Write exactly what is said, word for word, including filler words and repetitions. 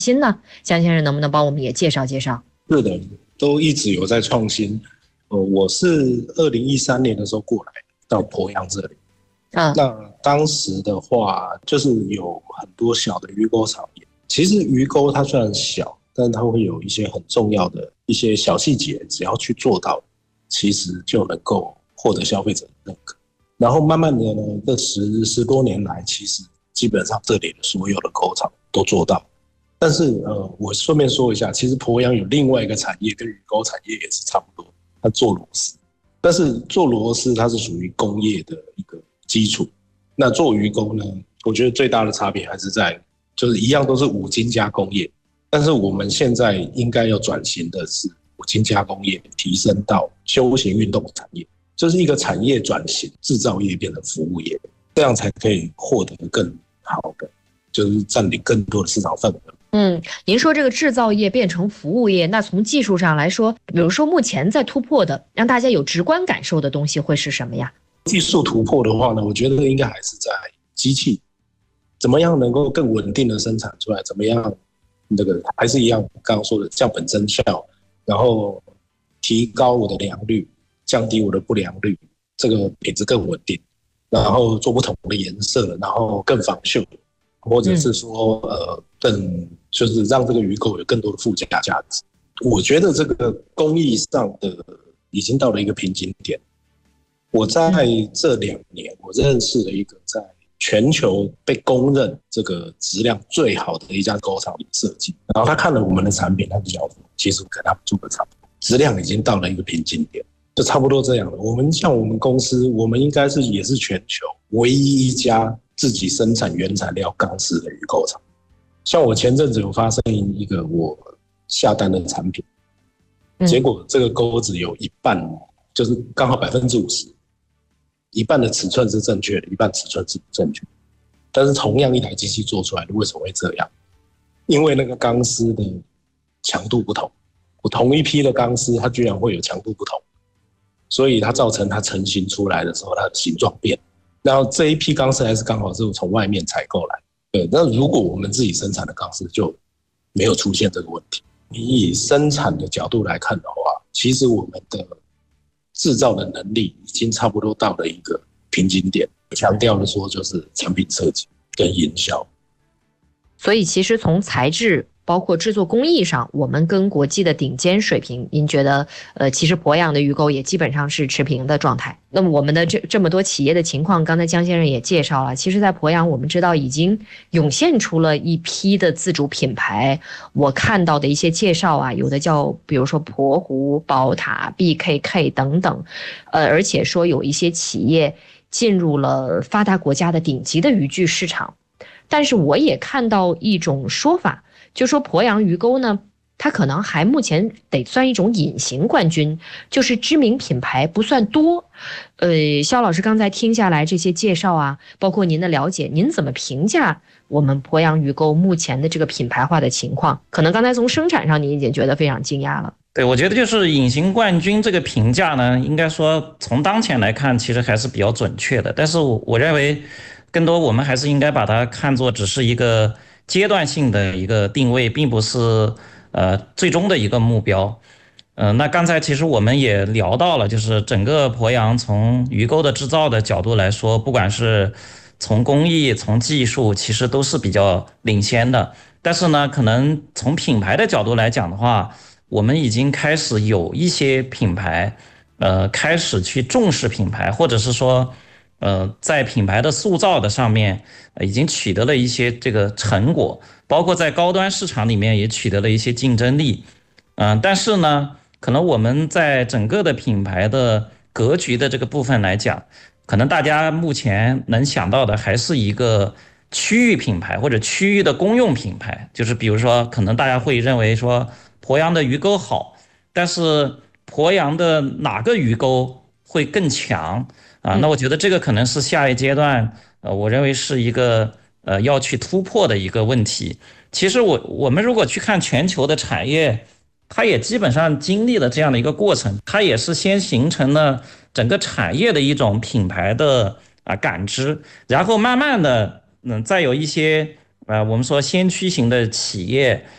新呢？江先生能不能帮我们也介绍介绍？ 是的，都一直有在创新。呃，我是二零一三年的时候过来到鄱阳这里。 嗯， 那当时的话，就是有很多小的鱼钩产业。其实鱼钩它虽然小，但是它会有一些很重要的一些小细节，只要去做到，其实就能够获得消费者的认可。然后慢慢的呢，这十十多年来，其实基本上这里的所有的钩厂都做到。但是呃，我顺便说一下，其实鄱阳有另外一个产业跟鱼钩产业也是差不多，它做螺丝。但是做螺丝它是属于工业的一个基础，那做鱼钩呢，我觉得最大的差别还是在，就是一样都是五金加工业，但是我们现在应该要转型的是五金加工业提升到休闲运动产业，就是一个产业转型，制造业变成服务业，这样才可以获得更好的，就是占领更多的市场份额。 嗯，您说这个制造业变成服务业，那从技术上来说，比如说目前在突破的，让大家有直观感受的东西会是什么呀？ 技术突破的话呢，我觉得应该还是在机器，怎么样能够更稳定的生产出来，怎么样那个还是一样刚刚说的降本增效，然后提高我的良率，降低我的不良率，这个品质更稳定，然后做不同的颜色，然后更防锈，或者是说呃更就是让这个鱼钩有更多的附加价值。我觉得这个工艺上的已经到了一个瓶颈点。我在这两年，我认识了一个在全球被公认这个质量最好的一家钩厂设计，然后他看了我们的产品，他就讲说，其实跟他们做的差不多，质量已经到了一个瓶颈点，就差不多这样了。我们像我们公司，我们应该是也是全球唯一一家自己生产原材料钢丝的鱼钩厂。像我前阵子有发生一个我下单的产品，结果这个钩子有一半，就是刚好百分之五十。一半的尺寸是正确的，一半尺寸是不正确的。但是同样一台机器做出来的，为什么会这样？因为那个钢丝的强度不同，我同一批的钢丝，它居然会有强度不同，所以它造成它成型出来的时候，它的形状变。然后这一批钢丝还是刚好是从外面采购来，对。那如果我们自己生产的钢丝就没有出现这个问题。你以生产的角度来看的话，其实我们的制造的能力已经差不多到了一个瓶颈点，强调的说就是产品设计跟营销。 所以其实从材质包括制作工艺上，我们跟国际的顶尖水平，您觉得呃，其实鄱阳的鱼钩也基本上是持平的状态。那么我们的这这么多企业的情况，刚才江先生也介绍了，其实在鄱阳我们知道已经涌现出了一批的自主品牌。我看到的一些介绍啊，有的叫比如说鄱湖、宝塔、B K K 等等，呃，而且说有一些企业进入了发达国家的顶级的渔具市场。但是我也看到一种说法，就说鄱阳鱼钩呢，它可能还目前得算一种隐形冠军，就是知名品牌不算多。呃，肖老师刚才听下来这些介绍啊，包括您的了解，您怎么评价我们鄱阳鱼钩目前的这个品牌化的情况？可能刚才从生产上您已经觉得非常惊讶了。 对，我觉得就是隐形冠军这个评价呢，应该说从当前来看，其实还是比较准确的。但是我我认为，更多我们还是应该把它看作只是一个阶段性的一个定位，并不是呃最终的一个目标。嗯、呃，那刚才其实我们也聊到了，就是整个鄱阳从鱼钩的制造的角度来说，不管是从工艺、从技术，其实都是比较领先的。但是呢，可能从品牌的角度来讲的话，我们已经开始有一些品牌，呃，开始去重视品牌，或者是说，呃，在品牌的塑造的上面，呃，已经取得了一些这个成果，包括在高端市场里面也取得了一些竞争力。嗯、呃，但是呢，可能我们在整个的品牌的格局的这个部分来讲，可能大家目前能想到的还是一个区域品牌或者区域的公用品牌，就是比如说，可能大家会认为说鄱阳的鱼钩好，但是鄱阳的哪个鱼钩会更强啊？那我觉得这个可能是下一阶段，呃，我认为是一个呃要去突破的一个问题。其实我我们如果去看全球的产业，它也基本上经历了这样的一个过程，它也是先形成了整个产业的一种品牌的啊感知，然后慢慢的，嗯，再有一些呃我们说先驱型的企业